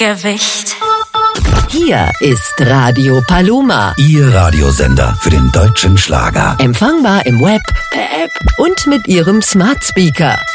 Gewicht. Hier ist Radio Paloma. Ihr Radiosender für den deutschen Schlager. Empfangbar im Web, per App und mit Ihrem Smart Speaker.